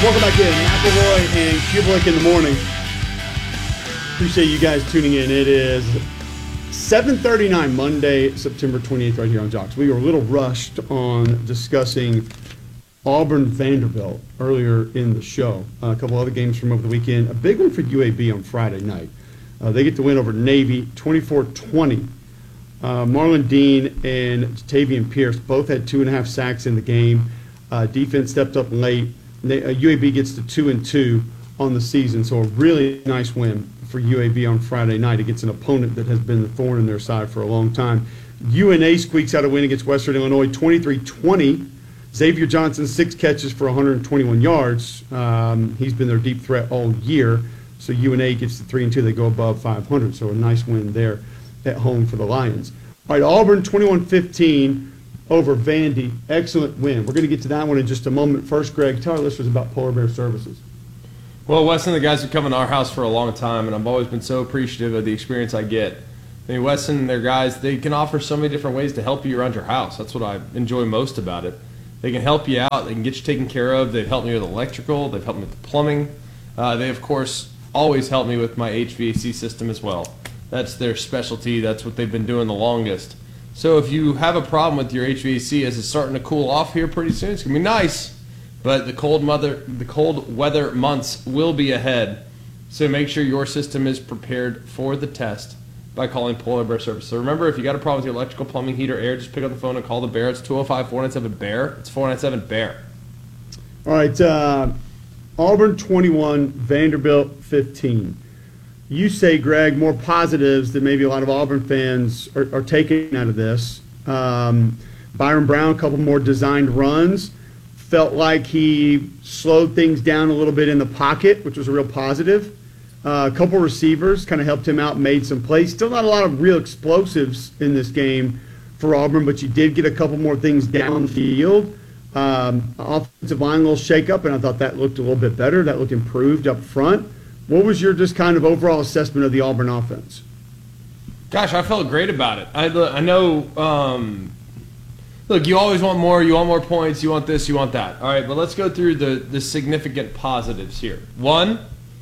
Welcome back in. McElroy and Kublik in the morning. Appreciate you guys tuning in. It is 7:39 Monday, September 28th, right here on Jocks. We were a little rushed on discussing Auburn Vanderbilt earlier in the show. A couple other games from over the weekend. A big one for UAB on Friday night. They get the win over Navy, 24-20. Marlon Dean and Tavian Pierce both had 2.5 sacks in the game. Defense stepped up late. UAB gets to 2-2 on the season, so a really nice win for UAB on Friday night against an opponent that has been the thorn in their side for a long time. UNA squeaks out a win against Western Illinois, 23-20. Xavier Johnson, 6 catches for 121 yards. He's been their deep threat all year, so UNA gets to 3-2. They go above 500, so a nice win there at home for the Lions. All right, Auburn, 21-15. Over Vandy. Excellent win. We're going to get to that one in just a moment. First, Greg, tell our listeners about Polar Bear Services. Well, Weston, the guys have come in our house for a long time, and I've always been so appreciative of the experience I get. I mean, Weston and their guys, they can offer so many different ways to help you around your house. That's what I enjoy most about it. They can help you out. They can get you taken care of. They've helped me with electrical. They've helped me with the plumbing. They, of course, always help me with my HVAC system as well. That's their specialty. That's what they've been doing the longest. So if you have a problem with your HVAC as it's starting to cool off here pretty soon, it's going to be nice, but the cold weather months will be ahead. So make sure your system is prepared for the test by calling Polar Bear Service. So remember, if you got a problem with your electrical, plumbing, heat, or air, just pick up the phone and call the Bear. It's 205-497-BEAR. It's 497-BEAR. All right, Auburn 21, Vanderbilt 15. You say, Greg, more positives that maybe a lot of Auburn fans are taking out of this. Byron Brown, a couple more designed runs. Felt like he slowed things down a little bit in the pocket, which was a real positive. A couple receivers kind of helped him out, made some plays. Still not a lot of real explosives in this game for Auburn, but you did get a couple more things down the field. Offensive line, a little shakeup, and I thought that looked a little bit better. That looked improved up front. What was your just kind of overall assessment of the Auburn offense? Gosh, I felt great about it. I know, look, you always want more. You want more points. You want this. You want that. All right, but let's go through the significant positives here. One,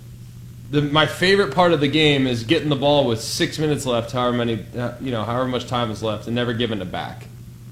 my favorite part of the game is getting the ball with 6 minutes left, however much time is left, and never giving it back.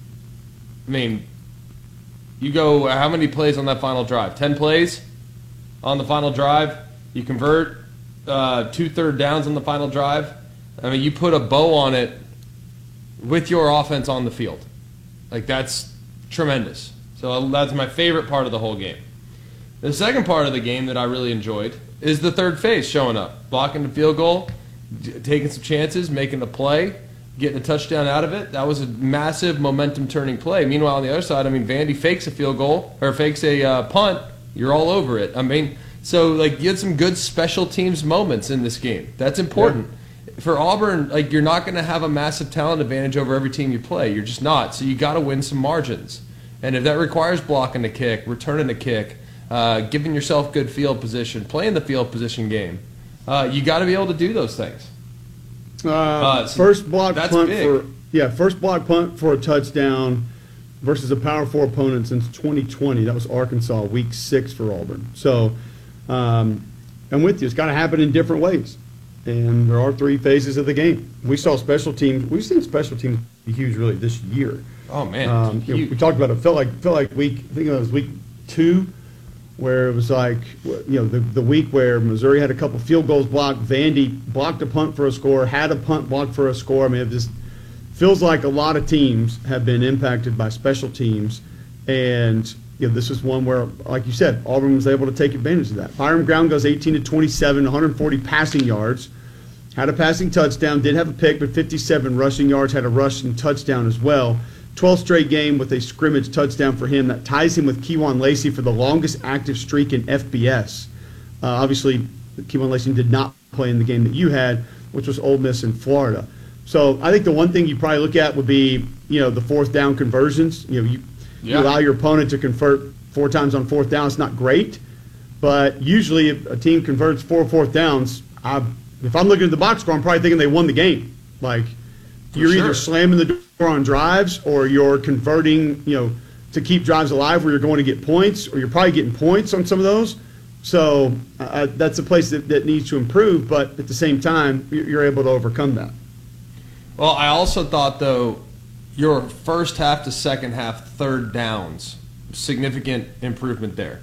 I mean, you go how many plays on that final drive? 10 plays on the final drive. You convert 2 third downs on the final drive. I mean, you put a bow on it with your offense on the field. Like, that's tremendous. So that's my favorite part of the whole game. The second part of the game that I really enjoyed is the third phase showing up. Blocking the field goal, taking some chances, making a play, getting a touchdown out of it. That was a massive momentum-turning play. Meanwhile, on the other side, I mean, Vandy fakes a field goal, or fakes a punt. You're all over it. I mean, so, like, you had some good special teams moments in this game. That's important. Yeah. For Auburn, like, you're not going to have a massive talent advantage over every team you play. You're just not. So you got to win some margins. And if that requires blocking the kick, returning the kick, giving yourself good field position, playing the field position game, you got to be able to do those things. First block punt for a touchdown versus a Power 4 opponent since 2020. That was Arkansas, week 6 for Auburn. So, I'm with you. It's got to happen in different ways. And there are 3 phases of the game. We saw special teams. We've seen special teams be huge really this year. Oh, man. We talked about it. Felt like week, I think it was week 2, where it was like, the week where Missouri had a couple field goals blocked. Vandy blocked a punt for a score, had a punt blocked for a score. I mean, it just feels like a lot of teams have been impacted by special teams. And this is one where, like you said, Auburn was able to take advantage of that. Byron Brown goes 18-27, 140 passing yards. Had a passing touchdown, did have a pick, but 57 rushing yards, had a rushing touchdown as well. 12th straight game with a scrimmage touchdown for him. That ties him with Kewan Lacey for the longest active streak in FBS. Obviously, Kewan Lacey did not play in the game that you had, which was Ole Miss in Florida. So I think the one thing you probably look at would be, the 4th down conversions. You allow your opponent to convert 4 times on 4th down. It's not great, but usually if a team converts 4 4th downs, if I'm looking at the box score, I'm probably thinking they won the game. Like, you're either slamming the door on drives or you're converting, to keep drives alive where you're going to get points, or you're probably getting points on some of those. So that's a place that needs to improve, but at the same time, you're able to overcome that. Well, I also thought, though, your first half to second half third downs, significant improvement there.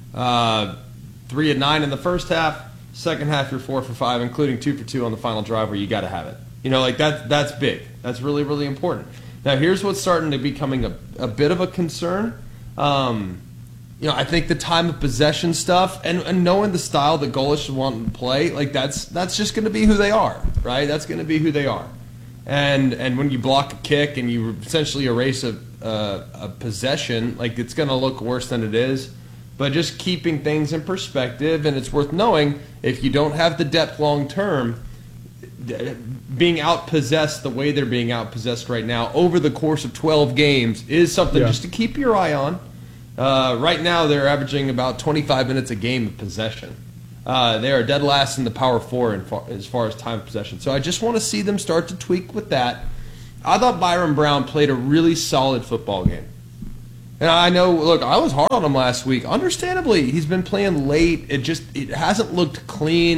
3 of 9 in the first half, second half you're 4 for 5, including 2 for 2 on the final drive where you got to have it. You know, like that's big. That's really, really important. Now, here's what's starting to becoming a bit of a concern. You know, I think the time of possession stuff and knowing the style that Golesh want to play, like that's just going to be who they are, right? That's going to be who they are. And when you block a kick and you essentially erase a possession, like it's going to look worse than it is. But just keeping things in perspective, and it's worth knowing if you don't have the depth long term, being outpossessed the way they're being outpossessed right now over the course of 12 games is something just to keep your eye on. Right now, they're averaging about 25 minutes a game of possession. They are dead last in the Power 4 as far as time of possession. So I just want to see them start to tweak with that. I thought Byron Brown played a really solid football game. And I know, look, I was hard on him last week. Understandably, he's been playing late. It hasn't looked clean.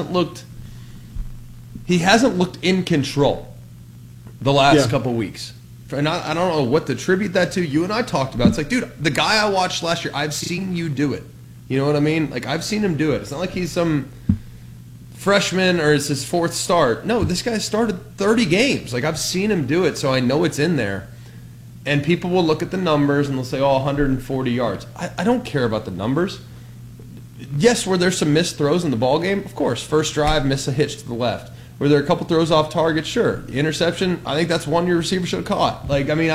He hasn't looked in control the last couple weeks. And I don't know what to attribute that to. You and I talked about it. It's like, dude, the guy I watched last year, I've seen you do it. You know what I mean? Like, I've seen him do it. It's not like he's some freshman or it's his fourth start. No, this guy started 30 games. Like, I've seen him do it, so I know it's in there. And people will look at the numbers and they'll say, 140 yards. I don't care about the numbers. Yes, were there some missed throws in the ball game? Of course. First drive, miss a hitch to the left. Were there a couple throws off target? Sure. The interception, I think that's one your receiver should have caught. Like, I mean,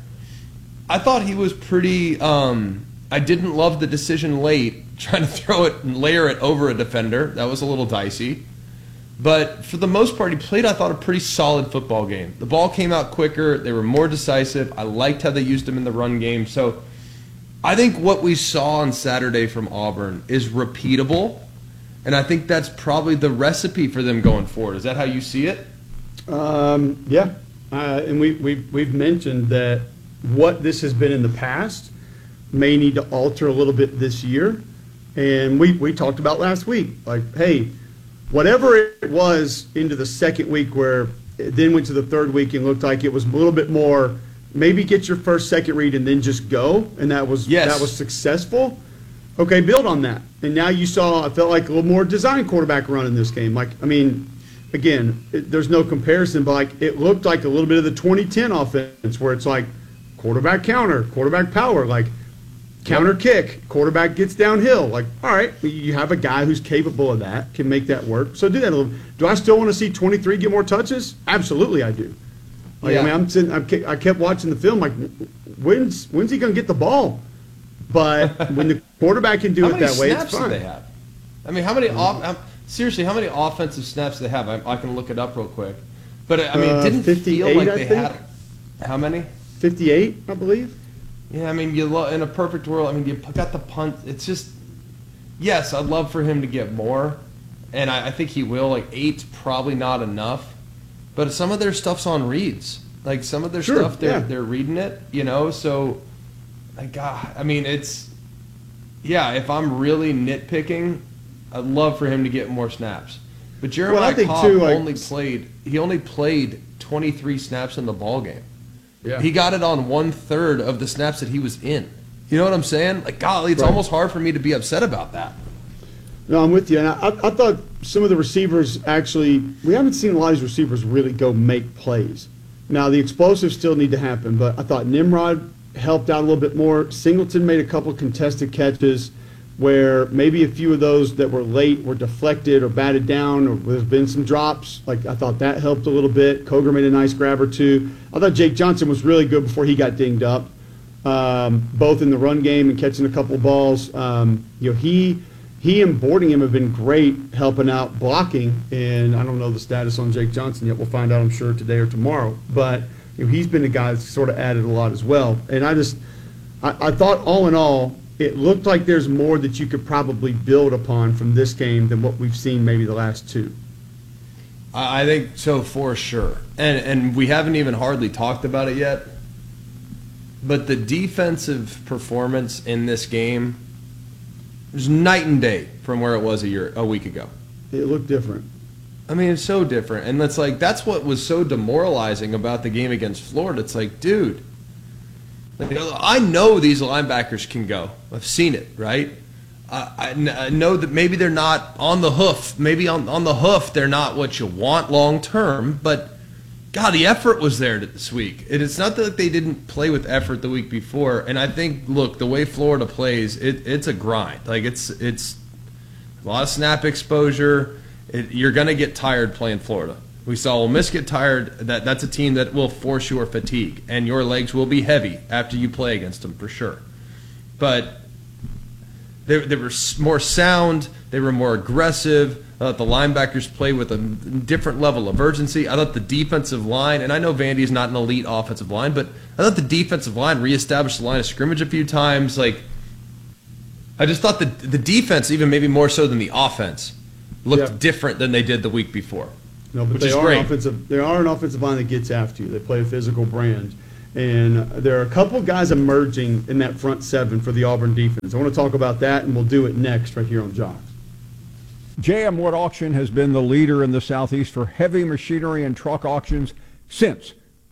I thought he was pretty I didn't love the decision late, trying to throw it and layer it over a defender. That was a little dicey. But for the most part, he played, I thought, a pretty solid football game. The ball came out quicker. They were more decisive. I liked how they used him in the run game. So I think what we saw on Saturday from Auburn is repeatable, and I think that's probably the recipe for them going forward. Is that how you see it? Yeah. And we've mentioned that what this has been in the past may need to alter a little bit this year. And we talked about last week, like, hey, whatever it was into the second week where it then went to the third week and looked like it was a little bit more, maybe get your first, second read and then just go, and that was successful. Okay, build on that. And now you saw, I felt like a little more design quarterback run in this game. Like, I mean, again, there's no comparison, but like it looked like a little bit of the 2010 offense where it's like quarterback counter, quarterback power, like counter kick, quarterback gets downhill. Like, all right, you have a guy who's capable of that, can make that work. So do that a little. Do I still want to see 23 get more touches? Absolutely, I do. Like, I mean, I kept watching the film. Like, when's he going to get the ball? But when the quarterback can do it that way, it's fine. How many snaps do they have? I mean, how many seriously, how many offensive snaps do they have? I can look it up real quick. But I mean, it didn't feel like they had. How many? 58, I believe. Yeah, I mean, in a perfect world, I mean, you got the punt. It's just, yes, I'd love for him to get more, and I think he will. Like, 8's probably not enough, but some of their stuff's on reads. Like, some of their stuff, they're reading it, you know. So, like, I mean, it's, yeah. If I'm really nitpicking, I'd love for him to get more snaps. But Jeremiah Cobb only played 23 snaps in the ball game. Yeah. He got it on 1/3 of the snaps that he was in. You know what I'm saying? Like, golly, it's almost hard for me to be upset about that. No, I'm with you. And I thought some of the receivers actually, we haven't seen a lot of these receivers really go make plays. Now, the explosives still need to happen, but I thought Nimrod helped out a little bit more. Singleton made a couple of contested catches where maybe a few of those that were late were deflected or batted down, or there's been some drops. Like, I thought that helped a little bit. Coger made a nice grab or two. I thought Jake Johnson was really good before he got dinged up, both in the run game and catching a couple of balls. You know, he and Boardingham have been great helping out blocking, and I don't know the status on Jake Johnson yet. We'll find out, I'm sure, today or tomorrow. But you know, he's been a guy that's sort of added a lot as well. And I thought all in all, it looked like there's more that you could probably build upon from this game than what we've seen maybe the last two. I think so, for sure. And we haven't even hardly talked about it yet. but the defensive performance in this game was night and day from where it was a week ago. It looked different. I mean, it's so different. And that's what was so demoralizing about the game against Florida. It's like, dude, I know these linebackers can go. I've seen it, right? I know that maybe they're not on the hoof. Maybe on the hoof they're not what you want long term, but God, the effort was there this week. It's not that they didn't play with effort the week before. And I think, look, the way Florida plays, it's a grind. Like it's a lot of snap exposure. You're going to get tired playing Florida. We saw Ole Miss get tired. That's a team that will force your fatigue, and your legs will be heavy after you play against them for sure. But they were more sound. They were more aggressive. I thought the linebackers played with a different level of urgency. I thought the defensive line, and I know Vandy is not an elite offensive line, but I thought the defensive line reestablished the line of scrimmage a few times. Like, I just thought the defense, even maybe more so than the offense, looked different than they did the week before. No, but they are an offensive line that gets after you. They play a physical brand. And there are a couple guys emerging in that front seven for the Auburn defense. I want to talk about that, and we'll do it next right here on Jocks. J.M. Wood Auction has been the leader in the Southeast for heavy machinery and truck auctions since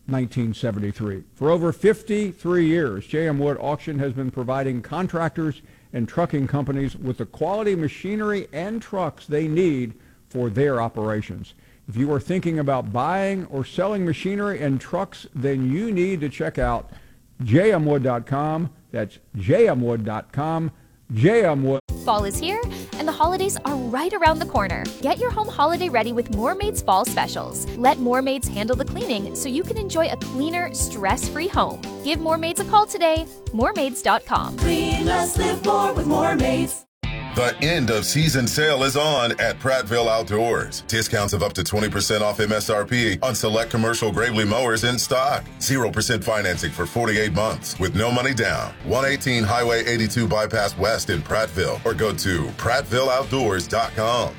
1973. For over 53 years, J.M. Wood Auction has been providing contractors and trucking companies with the quality machinery and trucks they need for their operations. If you are thinking about buying or selling machinery and trucks, then you need to check out jmwood.com. That's jmwood.com. jmwood. Fall is here, and the holidays are right around the corner. Get your home holiday ready with Moormaid's Fall Specials. Let Moormaids handle the cleaning so you can enjoy a cleaner, stress-free home. Give Moormaids a call today. Moormaids.com. Clean less, live more with Moormaids. The end of season sale is on at Prattville Outdoors. Discounts of up to 20% off MSRP on select commercial Gravely mowers in stock. 0% financing for 48 months with no money down. 118 Highway 82 Bypass West in Prattville, or go to PrattvilleOutdoors.com.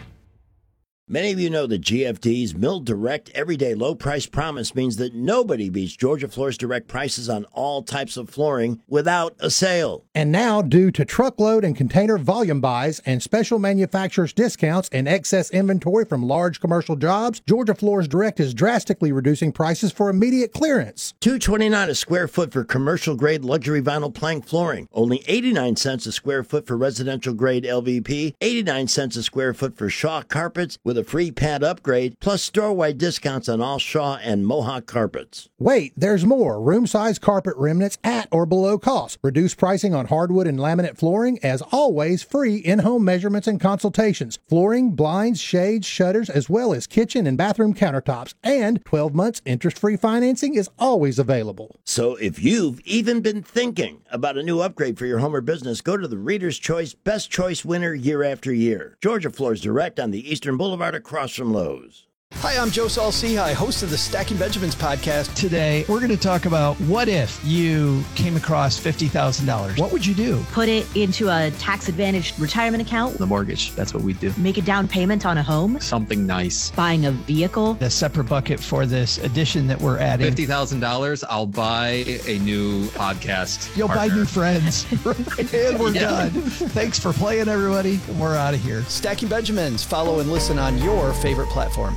Many of you know that GFD's Mill Direct Everyday Low Price Promise means that nobody beats Georgia Floors Direct prices on all types of flooring without a sale. And now, due to truckload and container volume buys and special manufacturers' discounts and excess inventory from large commercial jobs, Georgia Floors Direct is drastically reducing prices for immediate clearance. $229 a square foot for commercial-grade luxury vinyl plank flooring. Only 89 cents a square foot for residential-grade LVP. 89 cents a square foot for Shaw carpets with a free pad upgrade, plus store-wide discounts on all Shaw and Mohawk carpets. Wait, there's more. Room-size carpet remnants at or below cost. Reduced pricing on hardwood and laminate flooring. As always, free in-home measurements and consultations. Flooring, blinds, shades, shutters, as well as kitchen and bathroom countertops. And 12 months interest-free financing is always available. So if you've even been thinking about a new upgrade for your home or business, go to the Reader's Choice Best Choice winner year after year. Georgia Floors Direct on the Eastern Boulevard across from Lowe's. Hi, I'm Joe Saul-Sehy, host of the Stacking Benjamins podcast. Today, we're going to talk about what if you came across $50,000. What would you do? Put it into a tax-advantaged retirement account. The mortgage, that's what we do. Make a down payment on a home. Something nice. Buying a vehicle. A separate bucket for this addition that we're adding. $50,000, I'll buy a new podcast You'll partner. buy new friends. And we're done. Thanks for playing, everybody. We're out of here. Stacking Benjamins. Follow and listen on your favorite platform.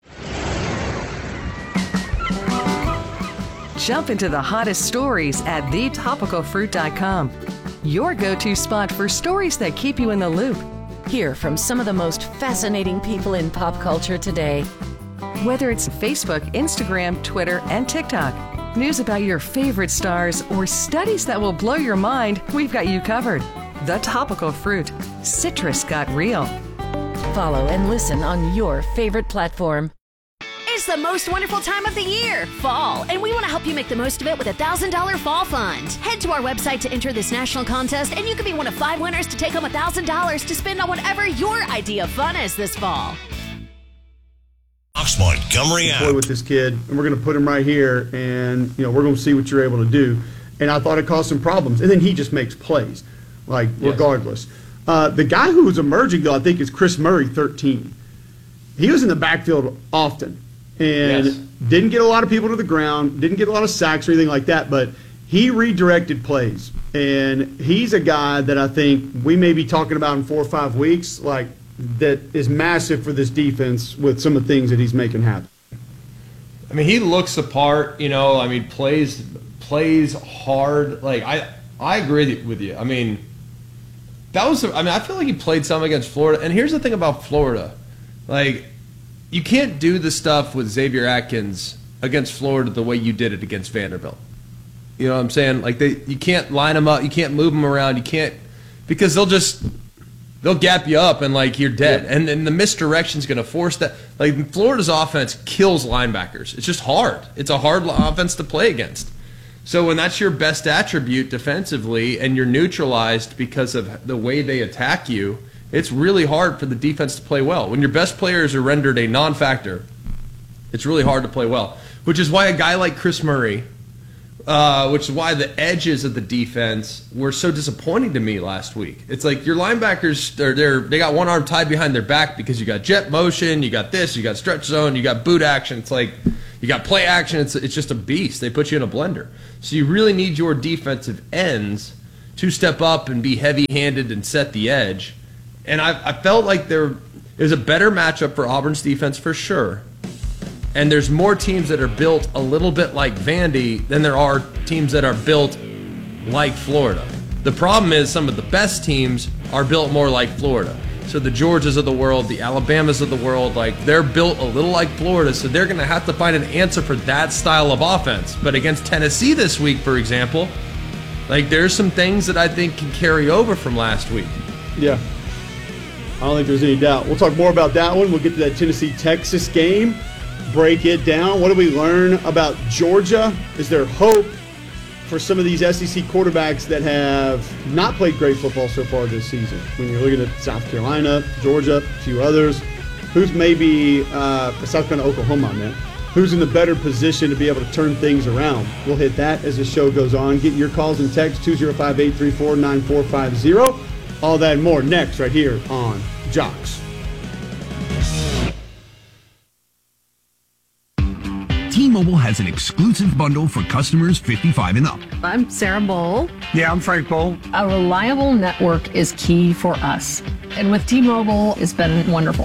Jump into the hottest stories at thetopicalfruit.com. Your go-to spot for stories that keep you in the loop. Hear from some of the most fascinating people in pop culture today. Whether it's Facebook, Instagram, Twitter, and TikTok, news about your favorite stars, or studies that will blow your mind, we've got you covered. The Topical Fruit. Citrus got real. Follow and listen on your favorite platform. It's the most wonderful time of the year, fall, and we want to help you make the most of it with a $1,000 fall fund. Head to our website to enter this national contest, and you can be one of 5 winners to take home $1,000 to spend on whatever your idea of fun is this fall. Montgomery play with this kid, and we're going to put him right here, and we're going to see what you're able to do. And I thought it caused some problems, and then he just makes plays, regardless. The guy who was emerging, though, I think is Chris Murray, 13. He was in the backfield often. And didn't get a lot of people to the ground, didn't get a lot of sacks or anything like that, but he redirected plays, and he's a guy that I think we may be talking about in 4 or 5 weeks, like that is massive for this defense with some of the things that he's making happen. I mean, he looks the part, you know. I mean, plays hard. Like I agree with you. I mean, I feel like he played some against Florida. And here's the thing about Florida, like, you can't do the stuff with Xavier Atkins against Florida the way you did it against Vanderbilt. You know what I'm saying? Like, you can't line them up, you can't move them around, you can't, because they'll gap you up and, like, you're dead. Yeah. And the misdirection's going to force that. Like, Florida's offense kills linebackers. It's just hard. It's a hard offense to play against. So when that's your best attribute defensively and you're neutralized because of the way they attack you, it's really hard for the defense to play well. When your best players are rendered a non-factor, it's really hard to play well, which is why a guy like Chris Murray, which is why the edges of the defense were so disappointing to me last week. It's like your linebackers, they got one arm tied behind their back because you got jet motion, you got this, you got stretch zone, you got boot action. It's like you got play action. It's just a beast. They put you in a blender. So you really need your defensive ends to step up and be heavy-handed and set the edge. And I felt like there is a better matchup for Auburn's defense for sure. And there's more teams that are built a little bit like Vandy than there are teams that are built like Florida. The problem is some of the best teams are built more like Florida. So the Georgias of the world, the Alabamas of the world, like, they're built a little like Florida, so they're going to have to find an answer for that style of offense. But against Tennessee this week, for example, like, there's some things that I think can carry over from last week. Yeah. I don't think there's any doubt. We'll talk more about that one. We'll get to that Tennessee-Texas game, break it down. What do we learn about Georgia? Is there hope for some of these SEC quarterbacks that have not played great football so far this season? When you're looking at South Carolina, Georgia, a few others, who's maybe, South Carolina, Oklahoma, man, who's in the better position to be able to turn things around? We'll hit that as the show goes on. Get your calls and texts, 205-834-9450. All that and more next right here on Jocks. T-Mobile has an exclusive bundle for customers 55 and up. I'm Sarah Bowl. Yeah, I'm Frank Bowl. A reliable network is key for us. And with T-Mobile, it's been wonderful.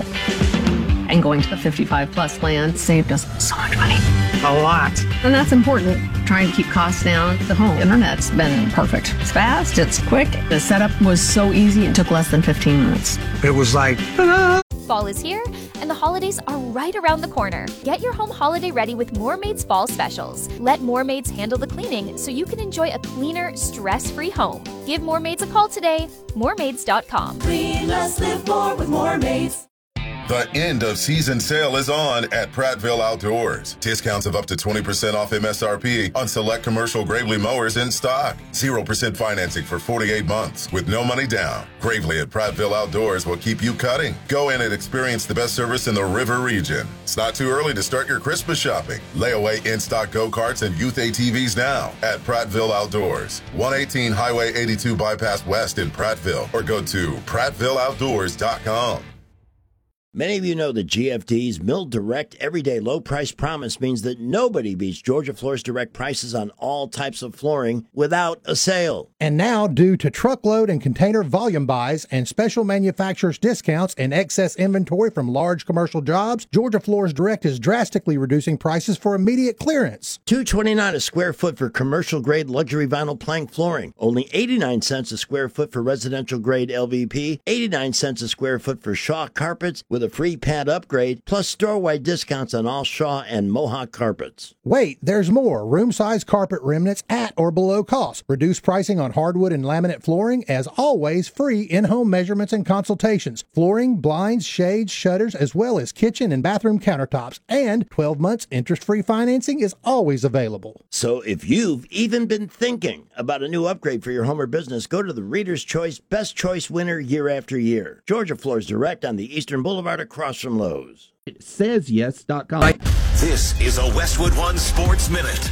And going to the 55-plus plan saved us so much money. A lot. And that's important. Trying to keep costs down. The home internet's been perfect. It's fast, it's quick. The setup was so easy, it took less than 15 minutes. It was like, ta-da! Fall is here, and the holidays are right around the corner. Get your home holiday ready with Moormaid's fall specials. Let Moormaids handle the cleaning so you can enjoy a cleaner, stress-free home. Give Moormaids a call today. Moormaids.com. Clean less, live more with Moormaids. The end of season sale is on at Prattville Outdoors. Discounts of up to 20% off MSRP on select commercial Gravely mowers in stock. 0% financing for 48 months with no money down. Gravely at Prattville Outdoors will keep you cutting. Go in and experience the best service in the river region. It's not too early to start your Christmas shopping. Layaway in-stock go-karts and youth ATVs now at Prattville Outdoors. 118 Highway 82 Bypass West in Prattville, or go to prattvilleoutdoors.com. Many of you know that GFD's Mill Direct Everyday Low Price Promise means that nobody beats Georgia Floor's direct prices on all types of flooring without a sale. And now, due to truckload and container volume buys and special manufacturers' discounts and excess inventory from large commercial jobs, Georgia Floor's Direct is drastically reducing prices for immediate clearance. $229 a square foot for commercial-grade luxury vinyl plank flooring. Only 89 cents a square foot for residential-grade LVP. 89 cents a square foot for Shaw carpets with a free pad upgrade, plus store-wide discounts on all Shaw and Mohawk carpets. Wait, there's more. Room-size carpet remnants at or below cost. Reduced pricing on hardwood and laminate flooring. As always, free in-home measurements and consultations. Flooring, blinds, shades, shutters, as well as kitchen and bathroom countertops. And 12 months interest-free financing is always available. So if you've even been thinking about a new upgrade for your home or business, go to the Reader's Choice Best Choice winner year after year. Georgia Floor's Direct on the Eastern Boulevard across from Lowe's. It says yes.com. This is a Westwood One Sports Minute.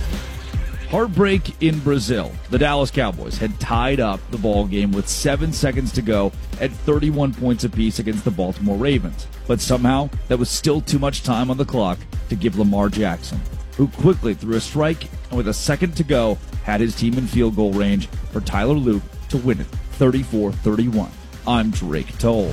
Heartbreak in Brazil. The Dallas Cowboys had tied up the ball game with 7 seconds to go at 31 points apiece against the Baltimore Ravens. But somehow, that was still too much time on the clock to give Lamar Jackson who quickly threw a strike and with a second to go had his team in field goal range for Tyler Luke to win it 34-31. I'm Drake Toll.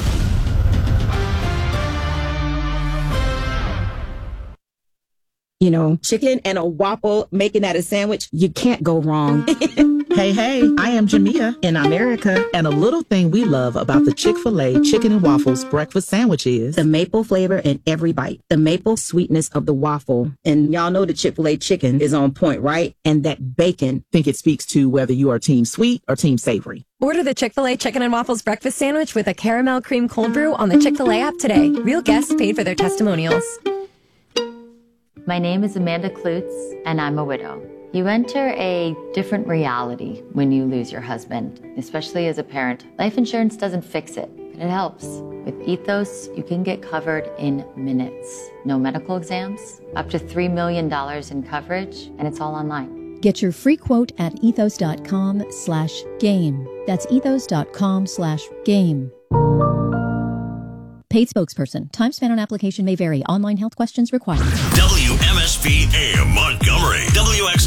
You know, chicken and a waffle, making that a sandwich, you can't go wrong. Hey, I am Jamia in America, and a little thing we love about the Chick-fil-A Chicken and Waffles breakfast sandwich is the maple flavor in every bite, the maple sweetness of the waffle. And y'all know the Chick-fil-A chicken is on point, right? And that bacon. I think it speaks to whether you are team sweet or team savory. Order the Chick-fil-A Chicken and Waffles breakfast sandwich with a caramel cream cold brew on the Chick-fil-A app today. Real guests paid for their testimonials. My name is Amanda Klutz, and I'm a widow. You enter a different reality when you lose your husband, especially as a parent. Life insurance doesn't fix it, but it helps. With Ethos, you can get covered in minutes. No medical exams, up to $3 million in coverage, and it's all online. Get your free quote at ethos.com/game. That's ethos.com/game. Paid spokesperson. Time spent on application may vary. Online health questions required. WMSP AM Montgomery.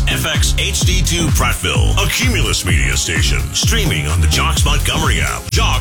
WXFX HD2 Prattville. A Cumulus media station. Streaming on the Jocks Montgomery app. Jocks